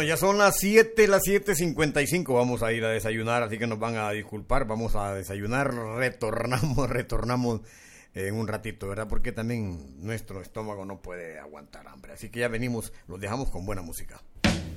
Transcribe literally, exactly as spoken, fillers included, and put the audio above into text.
ya son las siete, las siete cincuenta y cinco, vamos a ir a desayunar, así que nos van a disculpar, vamos a desayunar, retornamos, retornamos en un ratito, ¿verdad? Porque también nuestro estómago no puede aguantar hambre, así que ya venimos, los dejamos con buena música.